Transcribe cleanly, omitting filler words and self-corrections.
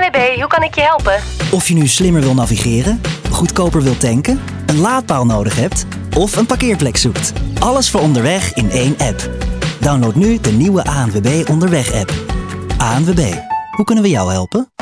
ANWB, hoe kan ik je helpen? Of je nu slimmer wil navigeren, goedkoper wil tanken, een laadpaal nodig hebt of een parkeerplek zoekt. Alles voor onderweg in één app. Download nu de nieuwe ANWB Onderweg-app. ANWB, hoe kunnen we jou helpen?